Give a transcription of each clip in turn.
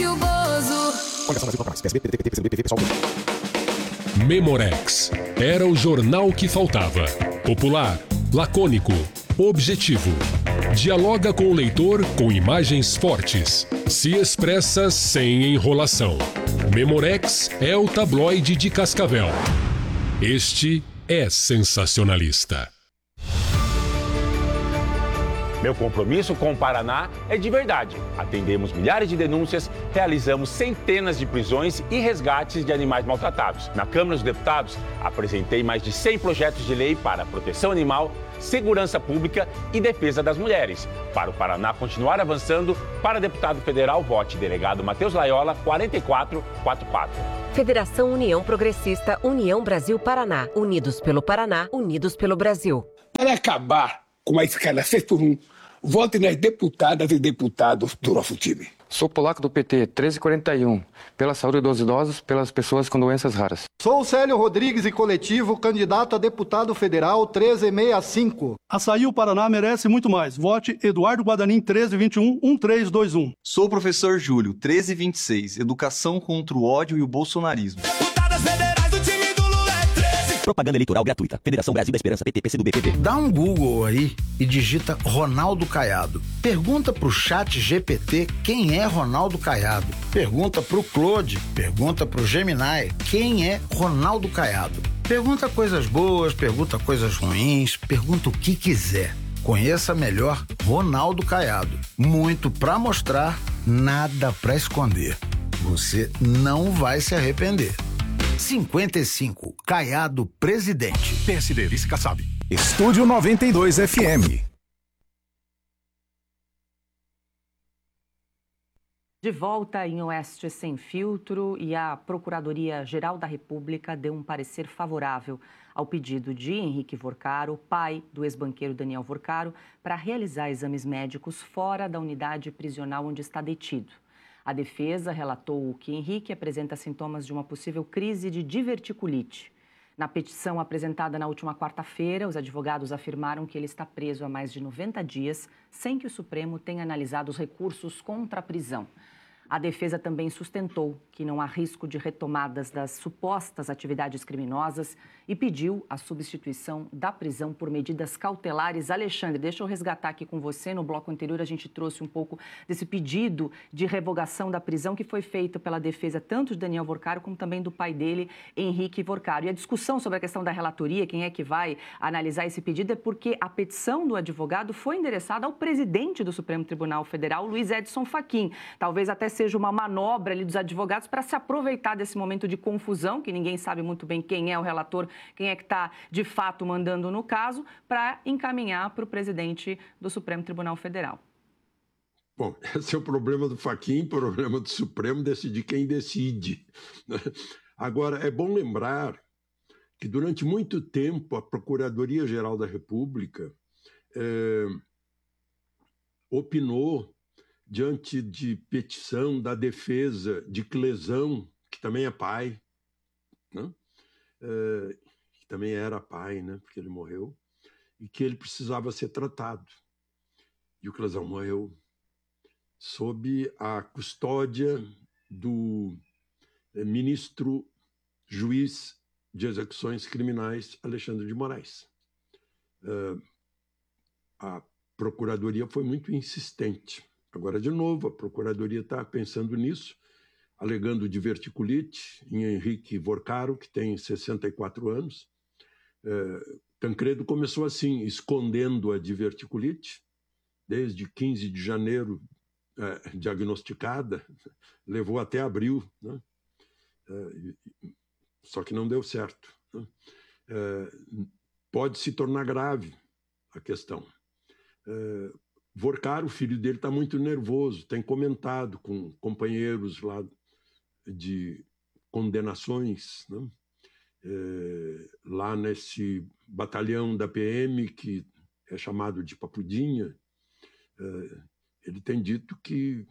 que o Bozo. Memorex. Era o jornal que faltava. Popular, lacônico, objetivo. Dialoga com o leitor com imagens fortes. Se expressa sem enrolação. Memorex é o tabloide de Cascavel. Este é sensacionalista. Meu compromisso com o Paraná é de verdade. Atendemos milhares de denúncias, realizamos centenas de prisões e resgates de animais maltratados. Na Câmara dos Deputados, apresentei mais de 100 projetos de lei para proteção animal, segurança pública e defesa das mulheres. Para o Paraná continuar avançando, para deputado federal, vote delegado Matheus Laiola, 4444. Federação União Progressista, União Brasil Paraná. Unidos pelo Paraná, unidos pelo Brasil. Para acabar com a escala 6x1, vote nas deputadas e deputados do nosso time. Sou polaco do PT, 1341. Pela saúde dos idosos, pelas pessoas com doenças raras. Sou Célio Rodrigues e coletivo, candidato a deputado federal 1365. Açaí, o Paraná merece muito mais. Vote Eduardo Guadanin, 1321, 1321. Sou o professor Júlio, 1326. Educação contra o ódio e o bolsonarismo. Propaganda eleitoral gratuita. Federação Brasil da Esperança, PT, PCdoB, PV. Dá um Google aí e digita Ronaldo Caiado. Pergunta pro chat GPT quem é Ronaldo Caiado. Pergunta pro Claude, pergunta pro Gemini quem é Ronaldo Caiado. Pergunta coisas boas, pergunta coisas ruins, pergunta o que quiser. Conheça melhor Ronaldo Caiado. Muito pra mostrar, nada pra esconder. Você não vai se arrepender. 55, Caiado presidente. PSD, vice Kassab. Estúdio 92 FM. De volta em Oeste Sem Filtro, e a Procuradoria-Geral da República deu um parecer favorável ao pedido de Henrique Vorcaro, pai do ex-banqueiro Daniel Vorcaro, para realizar exames médicos fora da unidade prisional onde está detido. A defesa relatou que Henrique apresenta sintomas de uma possível crise de diverticulite. Na petição apresentada na última quarta-feira, os advogados afirmaram que ele está preso há mais de 90 dias, sem que o Supremo tenha analisado os recursos contra a prisão. A defesa também sustentou que não há risco de retomadas das supostas atividades criminosas e pediu a substituição da prisão por medidas cautelares. Alexandre, deixa eu resgatar aqui com você. No bloco anterior, a gente trouxe um pouco desse pedido de revogação da prisão que foi feito pela defesa tanto de Daniel Vorcaro como também do pai dele, Henrique Vorcaro. E a discussão sobre a questão da relatoria, quem é que vai analisar esse pedido, é porque a petição do advogado foi endereçada ao presidente do Supremo Tribunal Federal, Luiz Edson Fachin. Talvez até seja uma manobra ali dos advogados para se aproveitar desse momento de confusão, que ninguém sabe muito bem quem é o relator, quem é que está de fato mandando no caso, para encaminhar para o presidente do Supremo Tribunal Federal. Bom, esse é o problema do Fachin, problema do Supremo, decidir quem decide. Agora, é bom lembrar que durante muito tempo a Procuradoria-Geral da República opinou diante de petição da defesa de Clesão, que também é pai, né? Que também era pai, né? Porque ele morreu, e que ele precisava ser tratado. E o Clesão morreu sob a custódia do ministro juiz de execuções criminais, Alexandre de Moraes. A Procuradoria foi muito insistente. Agora, de novo, a Procuradoria está pensando nisso, alegando diverticulite em Henrique Vorcaro, que tem 64 anos. Tancredo começou assim, escondendo a diverticulite, desde 15 de janeiro, diagnosticada, levou até abril, né? Só que não deu certo, né? Pode se tornar grave a questão. Vorcaro, o filho dele, está muito nervoso, tem comentado com companheiros lá de condenações, né? Lá nesse batalhão da PM, que é chamado de Papudinha, ele tem dito que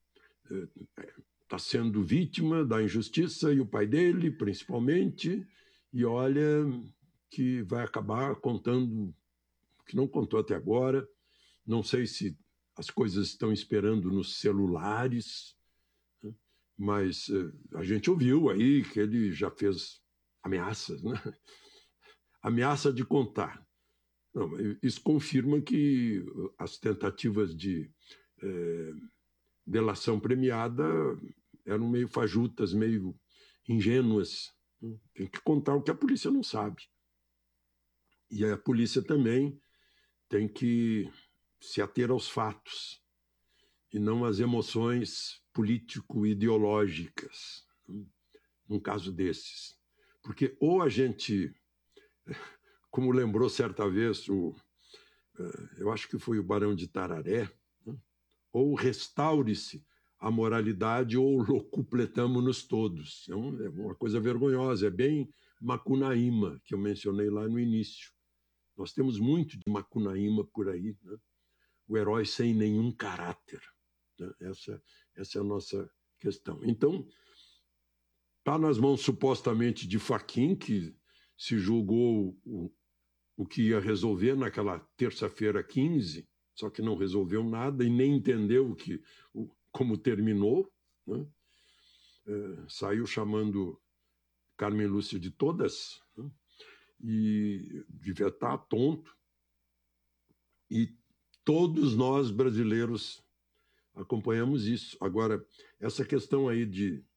está sendo vítima da injustiça, e o pai dele, principalmente, e olha que vai acabar contando o que não contou até agora. Não sei se as coisas estão esperando nos celulares, né? Mas a gente ouviu aí que ele já fez ameaças, né? Ameaça de contar. Não, isso confirma que as tentativas de delação premiada eram meio fajutas, meio ingênuas. Tem que contar o que a polícia não sabe. E a polícia também tem que se ater aos fatos e não às emoções político-ideológicas, num caso desses. Porque ou a gente, como lembrou certa vez, eu acho que foi o Barão de Tararé, ou restaure-se a moralidade ou locupletamo-nos todos. É uma coisa vergonhosa, é bem Macunaíma, que eu mencionei lá no início. Nós temos muito de Macunaíma por aí, né? O herói sem nenhum caráter. Né? Essa é a nossa questão. Então, está nas mãos supostamente de Fachin, que se julgou o que ia resolver naquela terça-feira 15, só que não resolveu nada e nem entendeu como terminou, né? Saiu chamando Carmen Lúcia de todas, né? E devia estar tonto. E todos nós brasileiros acompanhamos isso. Agora, essa questão aí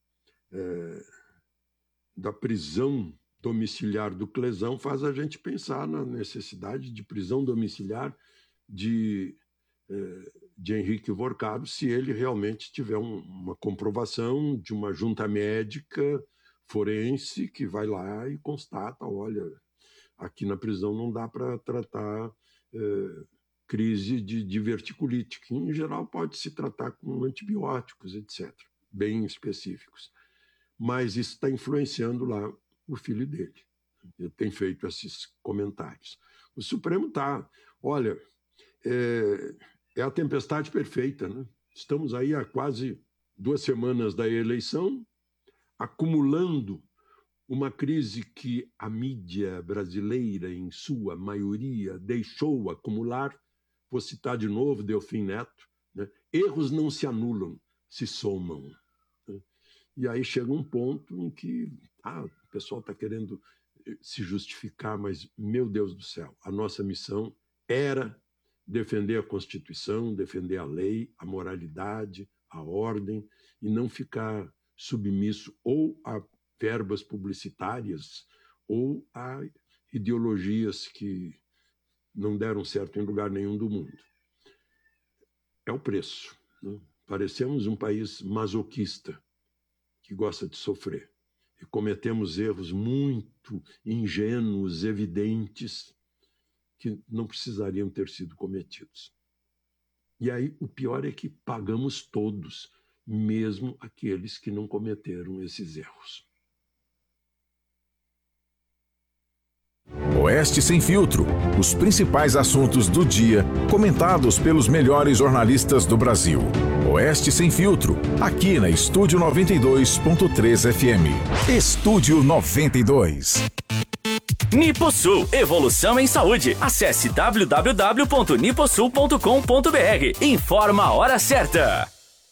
da prisão domiciliar do Clezão faz a gente pensar na necessidade de prisão domiciliar de Henrique Vorcaro, se ele realmente tiver uma comprovação de uma junta médica forense que vai lá e constata, olha, aqui na prisão não dá para tratar crise de diverticulite, que em geral pode se tratar com antibióticos, etc., bem específicos. Mas isso está influenciando lá o filho dele. Ele tem feito esses comentários. O Supremo está, olha, é a tempestade perfeita, né? Estamos aí há quase 2 semanas da eleição, acumulando uma crise que a mídia brasileira, em sua maioria, deixou acumular. Vou citar de novo Delfim Neto, né? Erros não se anulam, se somam. Né? E aí chega um ponto em que o pessoal está querendo se justificar, mas, meu Deus do céu, a nossa missão era defender a Constituição, defender a lei, a moralidade, a ordem, e não ficar submisso ou a verbas publicitárias ou a ideologias que não deram certo em lugar nenhum do mundo. É o preço, né? Parecemos um país masoquista que gosta de sofrer. E cometemos erros muito ingênuos, evidentes, que não precisariam ter sido cometidos. E aí o pior é que pagamos todos, mesmo aqueles que não cometeram esses erros. Oeste Sem Filtro. Os principais assuntos do dia, comentados pelos melhores jornalistas do Brasil. Oeste Sem Filtro, aqui na Estúdio 92.3 FM. Estúdio 92. Niposul, evolução em saúde. Acesse www.niposul.com.br. Informa a hora certa.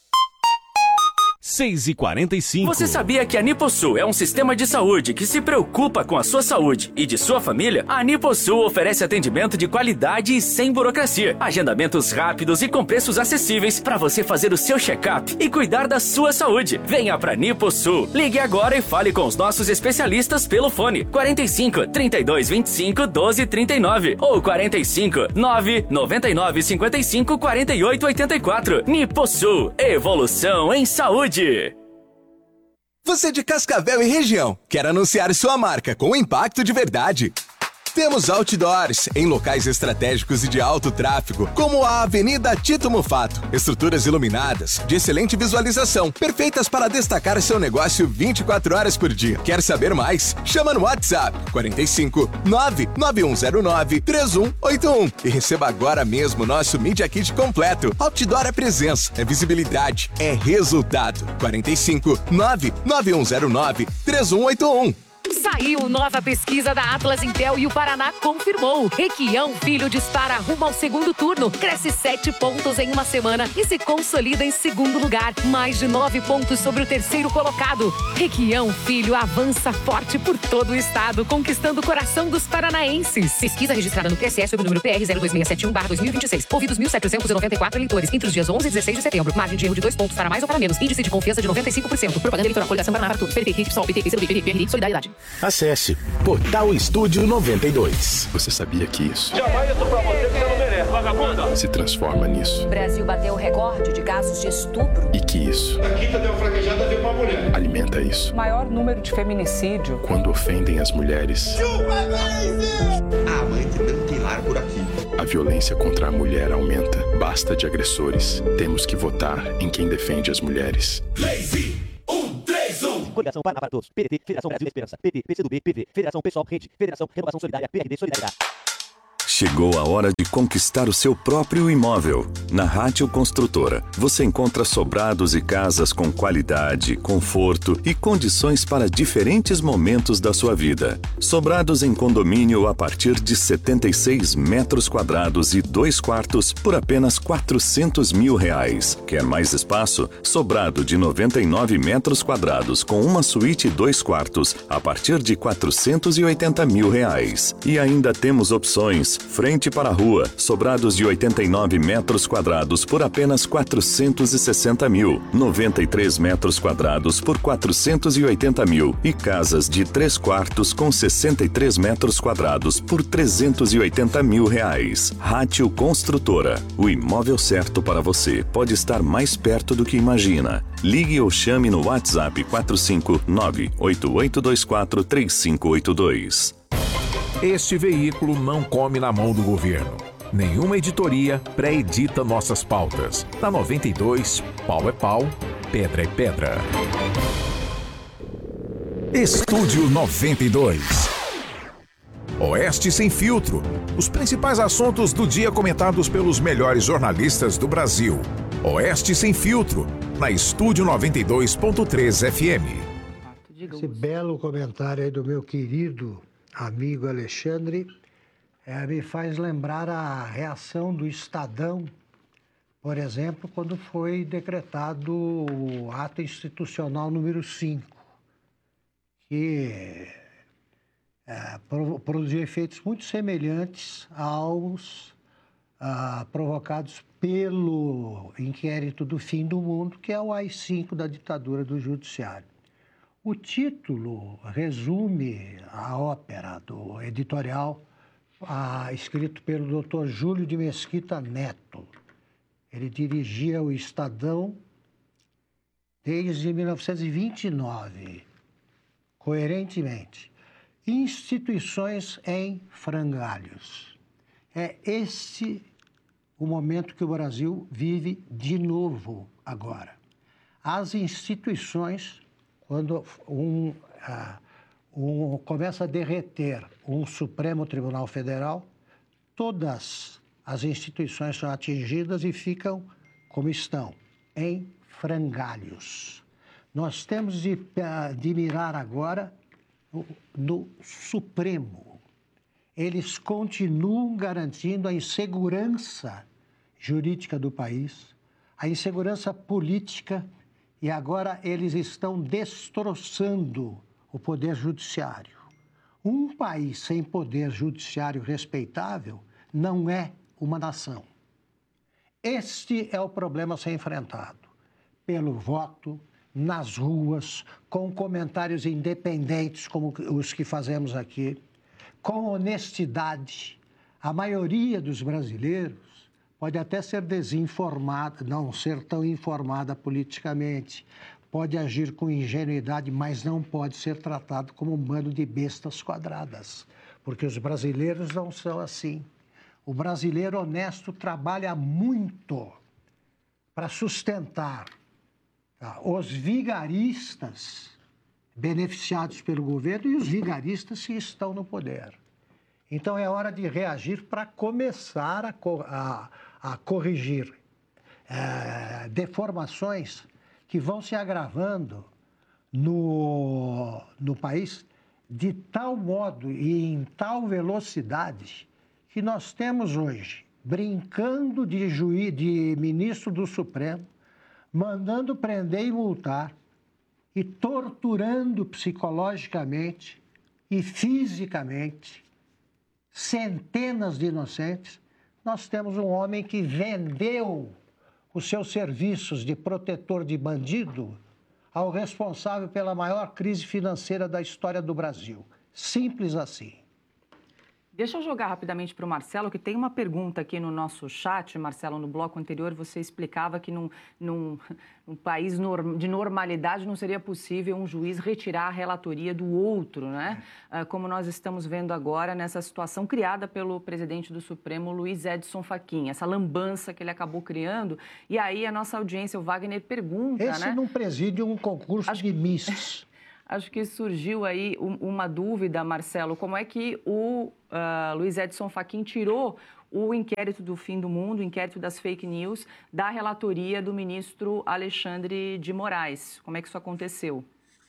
6h45. Você sabia que a Niposul é um sistema de saúde que se preocupa com a sua saúde e de sua família? A Niposul oferece atendimento de qualidade e sem burocracia. Agendamentos rápidos e com preços acessíveis para você fazer o seu check-up e cuidar da sua saúde. Venha para Niposul. Ligue agora e fale com os nossos especialistas pelo fone 45 32 25 12 39 ou 45 9 99 55 48 84. Niposul, evolução em saúde. Você de Cascavel e região, quer anunciar sua marca com impacto de verdade? Temos outdoors em locais estratégicos e de alto tráfego, como a Avenida Tito Mufato. Estruturas iluminadas, de excelente visualização, perfeitas para destacar seu negócio 24 horas por dia. Quer saber mais? Chama no WhatsApp 45 99109 3181 e receba agora mesmo nosso Media Kit completo. Outdoor é presença, é visibilidade, é resultado. 45 99109 3181. Saiu nova pesquisa da Atlas Intel e o Paraná confirmou. Requião Filho dispara rumo ao segundo turno, cresce 7 pontos em uma semana e se consolida em segundo lugar, mais de 9 pontos sobre o terceiro colocado. Requião Filho avança forte por todo o estado, conquistando o coração dos paranaenses. Pesquisa registrada no TSE sob o número PR 02671/2026. Ouvidos 1.794 eleitores entre os dias 11 e 16 de setembro. Margem de erro de 2 pontos para mais ou para menos. Índice de confiança de 95%. Propaganda eleitoral, coligação Paraná para tudo. PT, PSOL, PT, PCdoB, PP, PRI, Solidariedade. Acesse Portal Estúdio 92. Você sabia que isso Jamais eu tô pra você que você não merece, vagabunda. se transforma nisso? O Brasil bateu recorde de casos de estupro. E que isso A quinta deu fraquejada, deu uma mulher. alimenta isso? Maior número de feminicídio. Quando ofendem as mulheres, A mãe não tem lar por aqui. a violência contra a mulher aumenta. Basta de agressores. Temos que votar em quem defende as mulheres. Lazy 131. Coligação Paraná para todos. PDT, Federação Brasil da Esperança. PT, PCdoB, PV, Federação Pessoal, Rede, Federação Renovação Solidária, PRD, Solidariedade. Chegou a hora de conquistar o seu próprio imóvel. Na Rátio Construtora, você encontra sobrados e casas com qualidade, conforto e condições para diferentes momentos da sua vida. Sobrados em condomínio a partir de 76 metros quadrados e 2 quartos por apenas R$400 mil. Quer mais espaço? Sobrado de 99 metros quadrados com uma suíte e 2 quartos a partir de R$480 mil. E ainda temos opções frente para a rua, sobrados de 89 metros quadrados por apenas R$460 mil, 93 metros quadrados por R$480 mil e casas de 3 quartos com 63 metros quadrados por R$380 mil. Rátio Construtora, o imóvel certo para você pode estar mais perto do que imagina. Ligue ou chame no WhatsApp 459-8824-3582. Este veículo não come na mão do governo. Nenhuma editoria pré-edita nossas pautas. Na 92, pau é pau, pedra é pedra. Estúdio 92. Oeste Sem Filtro. Os principais assuntos do dia comentados pelos melhores jornalistas do Brasil. Oeste Sem Filtro, na Estúdio 92.3 FM. Esse belo comentário aí do meu querido amigo Alexandre me faz lembrar a reação do Estadão, por exemplo, quando foi decretado o ato institucional número 5, que produziu efeitos muito semelhantes aos provocados pelo inquérito do fim do mundo, que é o AI-5 da ditadura do judiciário. O título resume a ópera do editorial escrito pelo Dr. Júlio de Mesquita Neto. Ele dirigia o Estadão desde 1929, coerentemente. Instituições em frangalhos. É este o momento que o Brasil vive de novo agora. As instituições, quando começa a derreter um Supremo Tribunal Federal, todas as instituições são atingidas e ficam como estão, em frangalhos. Nós temos de mirar agora no Supremo. Eles continuam garantindo a insegurança jurídica do país, a insegurança política, e agora eles estão destroçando o poder judiciário. Um país sem poder judiciário respeitável não é uma nação. Este é o problema a ser enfrentado pelo voto, nas ruas, com comentários independentes como os que fazemos aqui, com honestidade. A maioria dos brasileiros pode até ser desinformada, não ser tão informada politicamente, pode agir com ingenuidade, mas não pode ser tratado como um bando de bestas quadradas, porque os brasileiros não são assim. O brasileiro honesto trabalha muito para sustentar os vigaristas beneficiados pelo governo e os vigaristas que estão no poder. Então é hora de reagir para começar a corrigir deformações que vão se agravando no país de tal modo e em tal velocidade que nós temos hoje, brincando de ministro do Supremo, mandando prender e multar e torturando psicologicamente e fisicamente centenas de inocentes. Nós temos um homem que vendeu os seus serviços de protetor de bandido ao responsável pela maior crise financeira da história do Brasil. Simples assim. Deixa eu jogar rapidamente para o Marcelo, que tem uma pergunta aqui no nosso chat. Marcelo, no bloco anterior você explicava que num país de normalidade não seria possível um juiz retirar a relatoria do outro, né? Como nós estamos vendo agora nessa situação criada pelo presidente do Supremo, Luiz Edson Fachin, essa lambança que ele acabou criando. E aí a nossa audiência, o Wagner, pergunta, Esse né? não preside um concurso de Miss. Acho que surgiu aí uma dúvida, Marcelo, como é que o Luiz Edson Fachin tirou o inquérito do fim do mundo, o inquérito das fake news, da relatoria do ministro Alexandre de Moraes. Como é que isso aconteceu?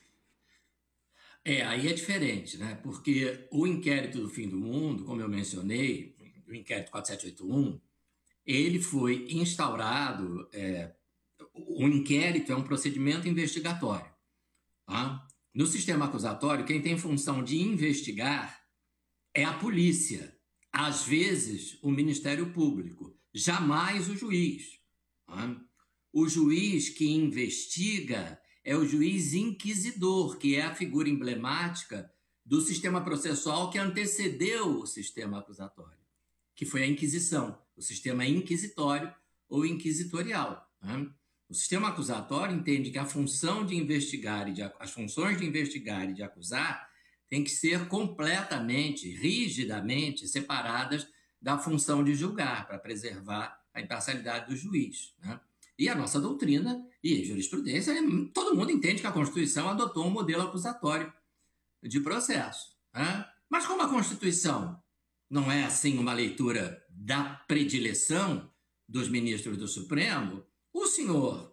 Aí é diferente, né? Porque o inquérito do fim do mundo, como eu mencionei, o inquérito 4781, ele foi instaurado, o inquérito é um procedimento investigatório, tá? No sistema acusatório, quem tem função de investigar é a polícia, às vezes o Ministério Público, jamais o juiz. O juiz que investiga é o juiz inquisidor, que é a figura emblemática do sistema processual que antecedeu o sistema acusatório, que foi a Inquisição, o sistema inquisitório ou inquisitorial. O sistema acusatório entende que a função de investigar as funções de investigar e de acusar têm que ser completamente, rigidamente separadas da função de julgar, para preservar a imparcialidade do juiz, né? E a nossa doutrina e jurisprudência, todo mundo entende que a Constituição adotou um modelo acusatório de processo, né? Mas como a Constituição não é assim uma leitura da predileção dos ministros do Supremo, o senhor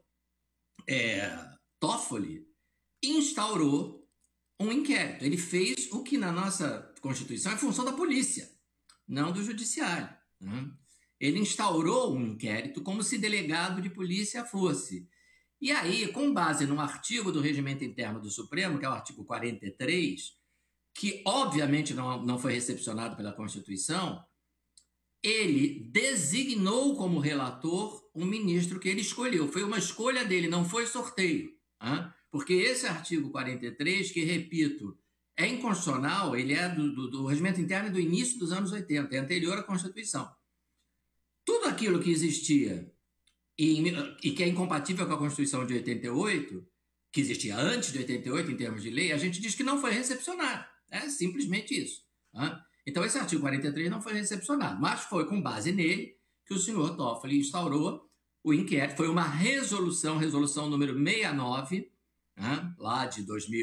Toffoli instaurou um inquérito. Ele fez o que na nossa Constituição é função da polícia, não do judiciário, né? Ele instaurou um inquérito como se delegado de polícia fosse. E aí, com base num artigo do Regimento Interno do Supremo, que é o artigo 43, que obviamente não foi recepcionado pela Constituição, ele designou como relator um ministro que ele escolheu. Foi uma escolha dele, não foi sorteio. Porque esse artigo 43, que, repito, é inconstitucional, ele é do Regimento Interno do início dos anos 80, é anterior à Constituição. Tudo aquilo que existia e que é incompatível com a Constituição de 88, que existia antes de 88 em termos de lei, a gente diz que não foi recepcionado. É simplesmente isso. Então, esse artigo 43 não foi recepcionado, mas foi com base nele que o senhor Toffoli instaurou o inquérito. Foi uma resolução número 69, lá de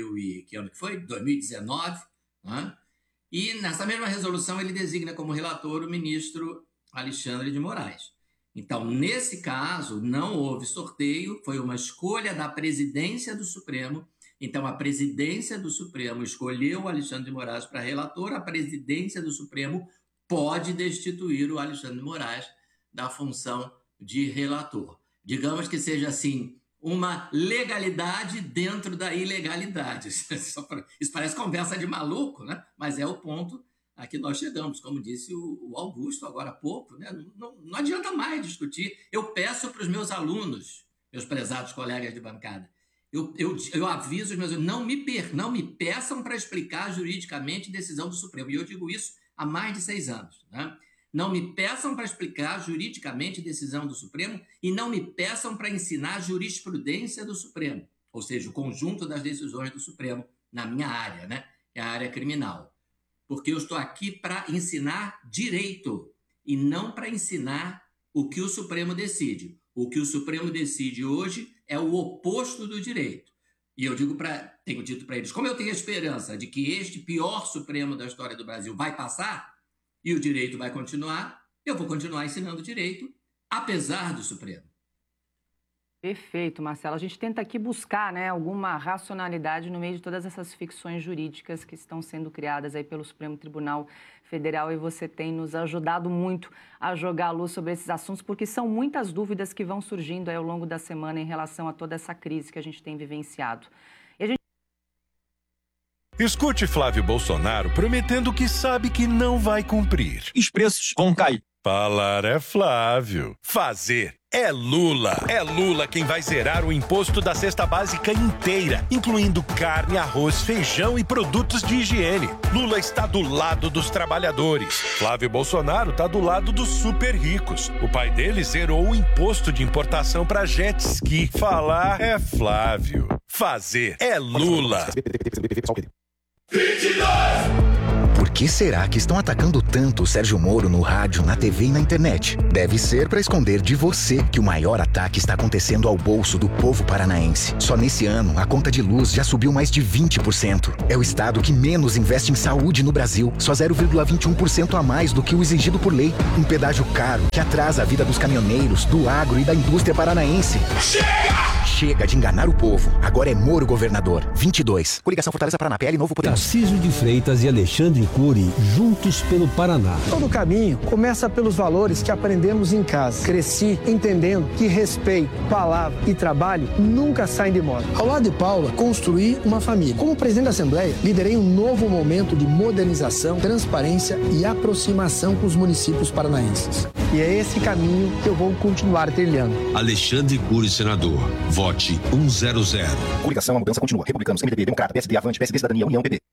2019, e nessa mesma resolução ele designa como relator o ministro Alexandre de Moraes. Então, nesse caso, não houve sorteio, foi uma escolha da presidência do Supremo. Então, a presidência do Supremo escolheu o Alexandre de Moraes para relator, a presidência do Supremo pode destituir o Alexandre de Moraes da função de relator. Digamos que seja, assim, uma legalidade dentro da ilegalidade. Isso parece conversa de maluco, né? Mas é o ponto a que nós chegamos, como disse o Augusto agora há pouco, né? Não adianta mais discutir. Eu peço para os meus alunos, meus prezados colegas de bancada, eu aviso os meus alunos, não me peçam para explicar juridicamente decisão do Supremo. E eu digo isso há mais de 6 anos, né? Não me peçam para explicar juridicamente decisão do Supremo e não me peçam para ensinar jurisprudência do Supremo, ou seja, o conjunto das decisões do Supremo na minha área, né? É a área criminal. Porque eu estou aqui para ensinar direito e não para ensinar o que o Supremo decide. O que o Supremo decide hoje é o oposto do direito. E eu tenho dito para eles, como eu tenho a esperança de que este pior Supremo da história do Brasil vai passar e o direito vai continuar, eu vou continuar ensinando direito, apesar do Supremo. Perfeito, Marcelo. A gente tenta aqui buscar, né, alguma racionalidade no meio de todas essas ficções jurídicas que estão sendo criadas aí pelo Supremo Tribunal Federal, e você tem nos ajudado muito a jogar a luz sobre esses assuntos, porque são muitas dúvidas que vão surgindo aí ao longo da semana em relação a toda essa crise que a gente tem vivenciado. Escute Flávio Bolsonaro prometendo que sabe que não vai cumprir. Os preços vão cair. Falar é Flávio. Fazer é Lula. É Lula quem vai zerar o imposto da cesta básica inteira, incluindo carne, arroz, feijão e produtos de higiene. Lula está do lado dos trabalhadores. Flávio Bolsonaro está do lado dos super ricos. O pai dele zerou o imposto de importação para jet ski. Falar é Flávio. Fazer é Lula. 22! Por que será que estão atacando tanto o Sérgio Moro no rádio, na TV e na internet? Deve ser para esconder de você que o maior ataque está acontecendo ao bolso do povo paranaense. Só nesse ano, a conta de luz já subiu mais de 20%. É o estado que menos investe em saúde no Brasil, só 0,21% a mais do que o exigido por lei. Um pedágio caro que atrasa a vida dos caminhoneiros, do agro e da indústria paranaense. Chega de enganar o povo. Agora é Moro governador. 22. Coligação Fortaleza Paraná, PL Novo Poder. Tarcísio de Freitas e Alexandre Cury, juntos pelo Paraná. Todo caminho começa pelos valores que aprendemos em casa. Cresci entendendo que respeito, palavra e trabalho nunca saem de moda. Ao lado de Paula, construí uma família. Como presidente da Assembleia, liderei um novo momento de modernização, transparência e aproximação com os municípios paranaenses. E é esse caminho que eu vou continuar trilhando. Alexandre Cury, senador. Vote 100. Coligação, a mudança continua. Republicanos, MDB, Democrata, PSD, Avante, PSD, Cidadania, União, PP.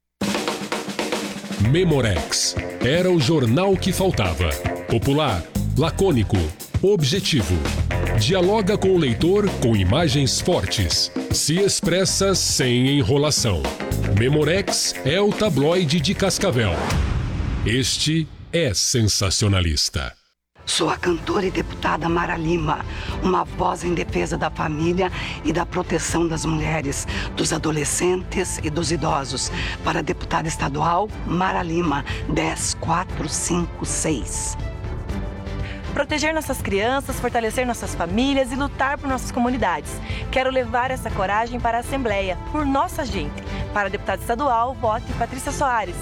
Memorex. Era o jornal que faltava. Popular, lacônico, objetivo. Dialoga com o leitor com imagens fortes. Se expressa sem enrolação. Memorex é o tabloide de Cascavel. Este é sensacionalista. Sou a cantora e deputada Mara Lima, uma voz em defesa da família e da proteção das mulheres, dos adolescentes e dos idosos. Para a deputada estadual, Mara Lima, 10456. Proteger nossas crianças, fortalecer nossas famílias e lutar por nossas comunidades. Quero levar essa coragem para a Assembleia, por nossa gente. Para a deputada estadual, vote Patrícia Soares,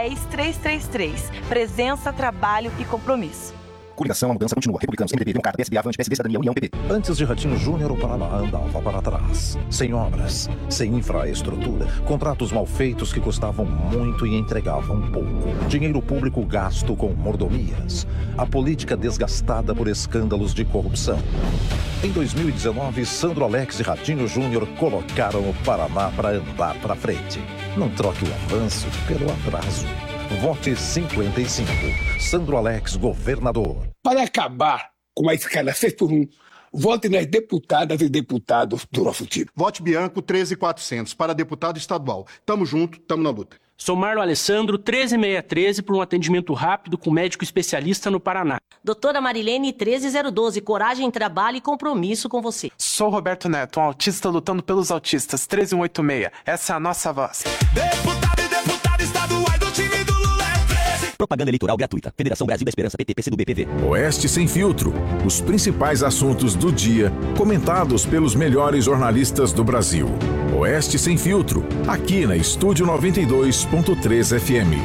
10333. Presença, trabalho e compromisso. Coligação, a mudança continua. Republicanos, MDB, Democrata, PSD, Avante, PSD, Cidadania, União, PP. Antes de Ratinho Júnior, o Paraná andava para trás. Sem obras, sem infraestrutura, contratos mal feitos que custavam muito e entregavam pouco. Dinheiro público gasto com mordomias. A política desgastada por escândalos de corrupção. Em 2019, Sandro Alex e Ratinho Júnior colocaram o Paraná para andar para frente. Não troque o avanço pelo atraso. Vote 55. Sandro Alex, governador. Para acabar com a escala 6x1, vote nas deputadas e deputados do nosso time. Vote Bianco 13400 para deputado estadual. Tamo junto, tamo na luta. Sou Marlon Alessandro, 13613, por um atendimento rápido com médico especialista no Paraná. Doutora Marilene, 13012, coragem, trabalho e compromisso com você. Sou Roberto Neto, um autista lutando pelos autistas, 13186. Essa é a nossa voz. Deputado e deputada estaduais do time do Lula é 13. Propaganda eleitoral gratuita. Federação Brasil da Esperança, PT, PCdoB, PV. Oeste Sem Filtro. Os principais assuntos do dia, comentados pelos melhores jornalistas do Brasil. Oeste Sem Filtro, aqui na Estúdio 92.3 FM.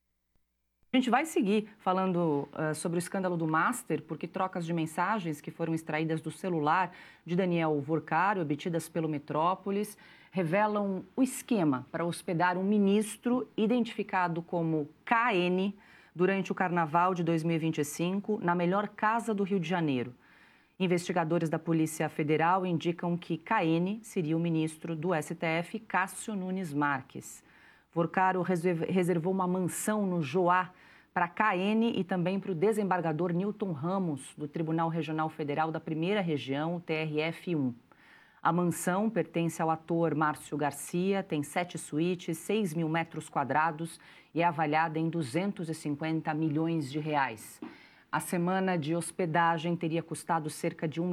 A gente vai seguir falando sobre o escândalo do Master, porque trocas de mensagens que foram extraídas do celular de Daniel Vorcaro, obtidas pelo Metrópolis, revelam o esquema para hospedar um ministro identificado como KN durante o Carnaval de 2025 na melhor casa do Rio de Janeiro. Investigadores da Polícia Federal indicam que KN seria o ministro do STF, Cássio Nunes Marques. Vorcaro reservou uma mansão no Joá para KN e também para o desembargador Newton Ramos, do Tribunal Regional Federal da Primeira Região, TRF1. A mansão pertence ao ator Márcio Garcia, tem 7 suítes, 6 mil metros quadrados e é avaliada em 250 milhões de reais. A semana de hospedagem teria custado cerca de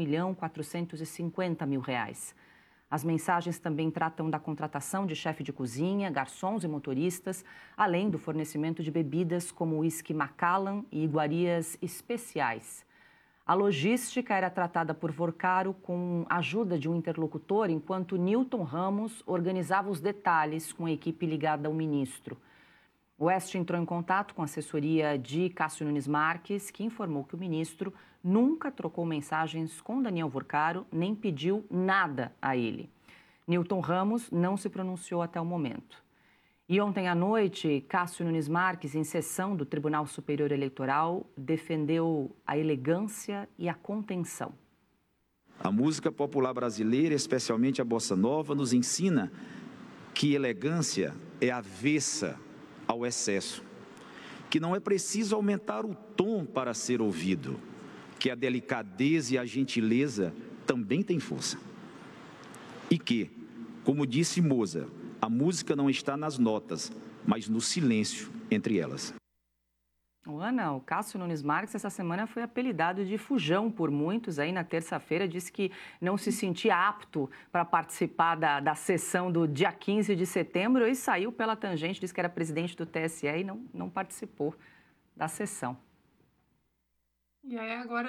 R$1.450.000. As mensagens também tratam da contratação de chefe de cozinha, garçons e motoristas, além do fornecimento de bebidas como uísque Macallan e iguarias especiais. A logística era tratada por Vorcaro com a ajuda de um interlocutor, enquanto Newton Ramos organizava os detalhes com a equipe ligada ao ministro. O Oeste entrou em contato com a assessoria de Cássio Nunes Marques, que informou que o ministro nunca trocou mensagens com Daniel Vorcaro, nem pediu nada a ele. Newton Ramos não se pronunciou até o momento. E ontem à noite, Cássio Nunes Marques, em sessão do Tribunal Superior Eleitoral, defendeu a elegância e a contenção. A música popular brasileira, especialmente a bossa nova, nos ensina que elegância é avessa ao excesso, que não é preciso aumentar o tom para ser ouvido, que a delicadeza e a gentileza também têm força. E que, como disse Mozart, a música não está nas notas, mas no silêncio entre elas. Ana, o Cássio Nunes Marques essa semana foi apelidado de fujão por muitos. Aí na terça-feira disse que não se sentia apto para participar da sessão do dia 15 de setembro e saiu pela tangente, disse que era presidente do TSE e não participou da sessão. E aí agora